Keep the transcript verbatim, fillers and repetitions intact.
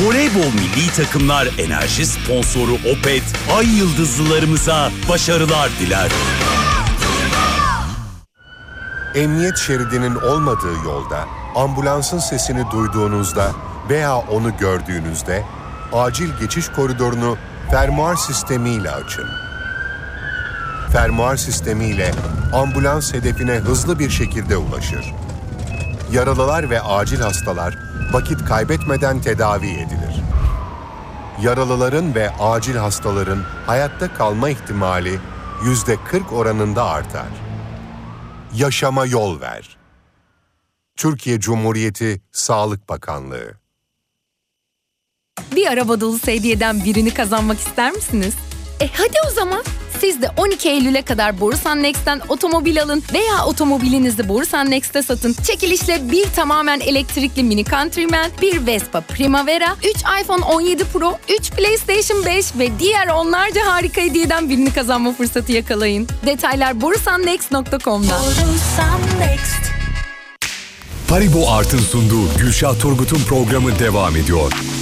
Voleybol milli takımlar enerji sponsoru Opet, ay yıldızlılarımıza başarılar diler. Emniyet şeridinin olmadığı yolda, ambulansın sesini duyduğunuzda veya onu gördüğünüzde, acil geçiş koridorunu fermuar sistemiyle açın. Fermuar sistemiyle ambulans hedefine hızlı bir şekilde ulaşır. Yaralılar ve acil hastalar vakit kaybetmeden tedavi edilir. Yaralıların ve acil hastaların hayatta kalma ihtimali yüzde kırk oranında artar. Yaşama yol ver. Türkiye Cumhuriyeti Sağlık Bakanlığı. Bir araba dolusu hediyeden birini kazanmak ister misiniz? E hadi o zaman. Siz de on iki Eylül'e kadar Borusan Next'ten otomobil alın veya otomobilinizi Borusan Next'te satın. Çekilişle bir tamamen elektrikli Mini Countryman, bir Vespa Primavera, üç iPhone on yedi Pro, üç PlayStation beş ve diğer onlarca harika hediyeden birini kazanma fırsatı yakalayın. Detaylar borusan next nokta com'da. Borusan Next. Haribo Art'ın sunduğu Gülşah Turgut'un programı devam ediyor.